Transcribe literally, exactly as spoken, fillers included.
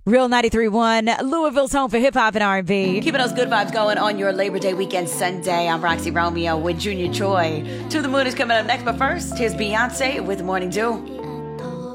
Real ninety-three point one, Louisville's home for hip-hop and R and B. Keeping those good vibes going on your Labor Day weekend Sunday. I'm Roxy Romeo with Junior Choi. To the Moon is coming up next, but first, here's Beyonce with Morning Dew.